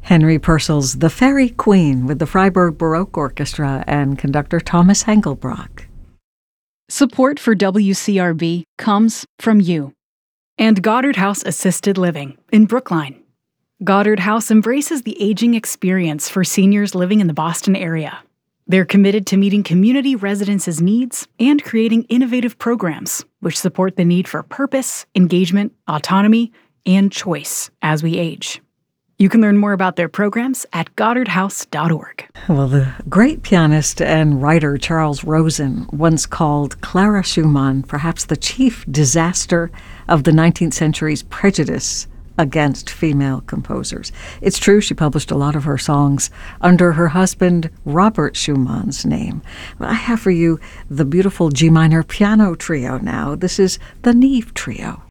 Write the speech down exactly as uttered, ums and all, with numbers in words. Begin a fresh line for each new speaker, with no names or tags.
Henry Purcell's The Fairy Queen with the Freiburg Baroque Orchestra and conductor Thomas Hengelbrock.
Support for W C R B comes from you and Goddard House Assisted Living in Brookline. Goddard House embraces the aging experience for seniors living in the Boston area. They're committed to meeting community residents' needs and creating innovative programs which support the need for purpose, engagement, autonomy, and choice as we age. You can learn more about their programs at goddard house dot org.
Well, the great pianist and writer Charles Rosen once called Clara Schumann perhaps the chief disaster of the nineteenth century's prejudice against female composers. It's true she published a lot of her songs under her husband Robert Schumann's name. But I have for you the beautiful G minor piano trio now. This is the Neve Trio.